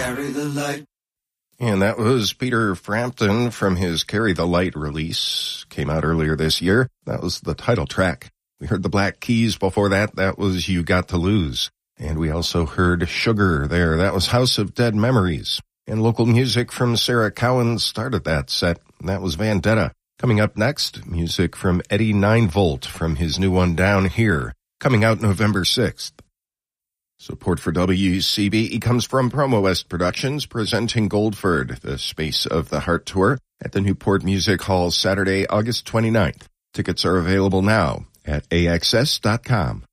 carry the light. And that was Peter Frampton from his Carry the Light release. Came out earlier this year. That was the title track. We heard the Black Keys before that. That was You Got to Lose. And we also heard Sugar there. That was House of Dead Memories. And local music from Sarah Cowan started that set. That was Vendetta. Coming up next, music from Eddie 9-Volt from his new one Down Here, coming out November 6th. Support for WCB comes from Promo West Productions, presenting Goldford, the Space of the Heart Tour, at the Newport Music Hall Saturday, August 29th. Tickets are available now at AXS.com.